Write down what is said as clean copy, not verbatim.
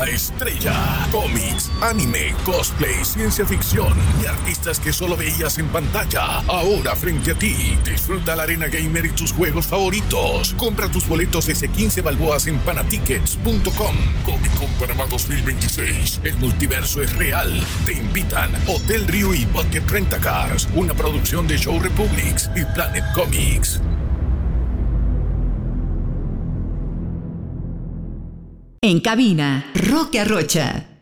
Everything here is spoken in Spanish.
la estrella. Cómics, anime, cosplay, ciencia ficción y artistas que solo veías en pantalla. Ahora frente a ti. Disfruta la Arena Gamer y tus juegos favoritos. Compra tus boletos desde 15 balboas en panatickets.com. Comic Con Panamá 2026. El multiverso es real. Te invitan Hotel Rio y Bucket Rentacars. Una producción de Show Republics y Planet Comics. En cabina, Roque Arrocha.